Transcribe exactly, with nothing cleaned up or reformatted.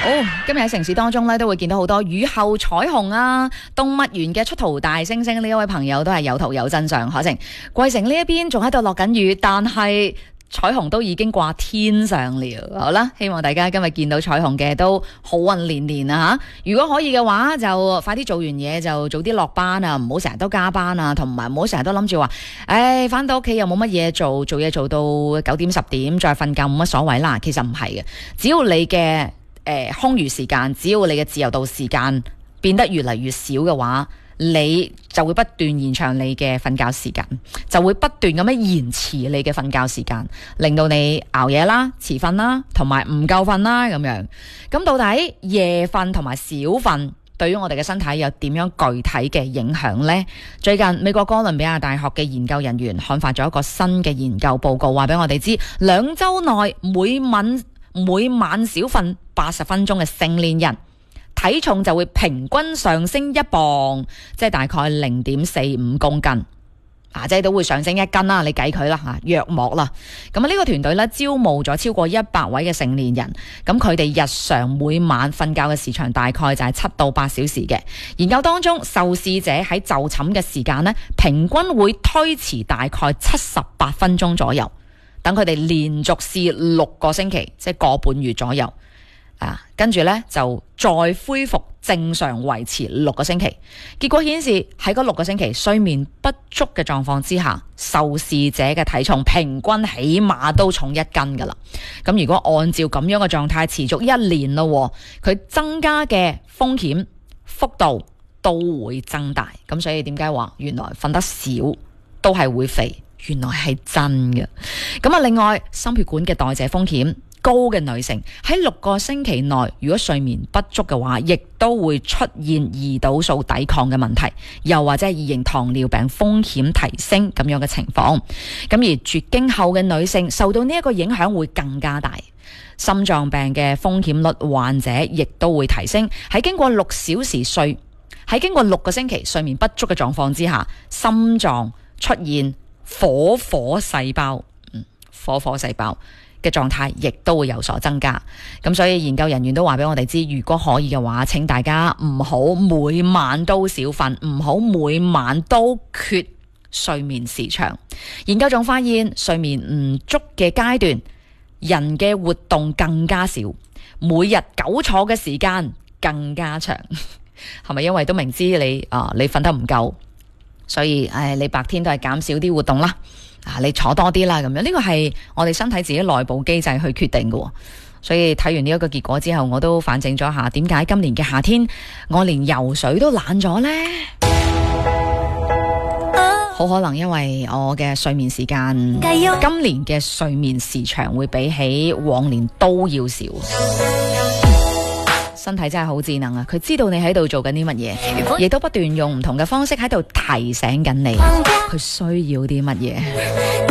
好，今日喺城市當中咧，都會見到好多雨後彩虹啊！動物園嘅出逃大猩猩呢一位朋友都係有圖有真相，可成貴城呢一邊仲喺度落緊雨，但係彩虹都已經掛天上了。好啦，希望大家今日見到彩虹嘅都好運連連啊吓！如果可以嘅話，就快啲做完嘢就早啲落班啊，唔好成日都加班啊，同埋唔好成日都諗住話，唉，翻到屋企又冇乜嘢做，做嘢做到九點十點再瞓覺冇乜所謂啦。其實唔係嘅，只要你嘅誒、呃，空餘時間，只要你嘅自由度時間變得越嚟越少嘅話，你就會不斷延長你嘅瞓覺時間，就會不斷咁樣延遲你嘅瞓覺時間，令到你熬夜啦、遲瞓啦，同埋唔夠瞓啦咁樣。咁到底夜瞓同埋少瞓對於我哋嘅身體有點樣具體嘅影響呢？最近美國哥倫比亞大學嘅研究人員刊發咗一個新嘅研究報告，話俾我哋知，兩周內每晚每晚少瞓八十分鐘嘅成年人，體重就會平均上升一磅，即係大概零點四五公斤，啊，即係都會上升一斤啦。你計佢啦吓，約莫啦。咁啊，呢個團隊咧招募咗超過一百位嘅成年人，咁佢哋日常每晚瞓覺嘅時長大概就係七到八小時嘅。研究當中，受試者喺就寢嘅時間咧，平均會推遲大概七十八分鐘左右。等佢哋連續試六個星期，即係個半月左右，啊，跟住呢就再恢復正常維持六個星期。結果顯示喺嗰六個星期睡眠不足嘅狀況之下，受試者嘅體重平均起碼都重一斤噶啦。咁如果按照咁樣嘅狀態持續一年咯，佢增加嘅風險幅度都會增大。咁所以點解話原來瞓得少都係會肥？原來係真嘅。咁啊，另外心血管嘅代謝風險高嘅女性喺六個星期內，如果睡眠不足嘅話，亦都會出現胰島素抵抗嘅問題，又或者係二型糖尿病風險提升咁樣嘅情況。咁而絕經後嘅女性受到呢一個影響會更加大，心臟病嘅風險率患者亦都會提升。喺經過六小時睡，喺經過六個星期睡眠不足嘅狀況之下，心臟出現火火細胞，嗯，火火細胞嘅狀態亦都會有所增加。咁所以研究人員都話俾我哋知，如果可以嘅話，請大家唔好每晚都少瞓，唔好每晚都缺睡眠時長。研究仲發現，睡眠唔足嘅階段，人嘅活動更加少，每日久坐嘅時間更加長。係咪因為都明知你啊、呃，你瞓得唔夠？所以，誒，你白天都係減少啲活動啦，啊，你坐多啲啦，咁樣呢個係我哋身體自己內部機制去決定嘅。所以睇完呢一個結果之後，我都反省咗下，點解今年嘅夏天我連游水都懶咗呢？好可能因為我嘅睡眠時間，今年嘅睡眠時長會比起往年都要少。身體真係好智能啊！佢知道你喺度做緊啲乜嘢，亦都不斷用唔同嘅方式喺度提醒緊你，佢需要啲乜嘢。